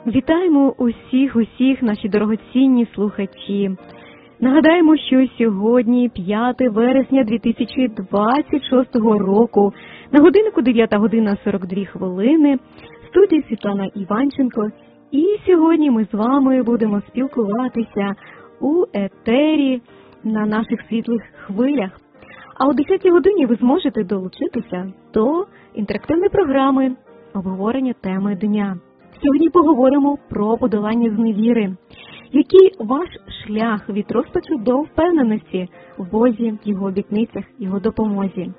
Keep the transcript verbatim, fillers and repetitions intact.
Вітаємо усіх, усіх, наші дорогоцінні слухачі. Нагадаємо, що сьогодні, п'яте вересня дві тисячі двадцять шостого року, на годиннику дев'ята година сорок дві хвилини, в студії Світлана Іванченко. І сьогодні ми з вами будемо спілкуватися у етері на наших світлих хвилях. А о десятій годині ви зможете долучитися до інтерактивної програми обговорення теми дня. Сьогодні поговоримо про подолання зневіри. Який ваш шлях від розпачу до впевненості в Бозі, Його обітницях, Його допомозі?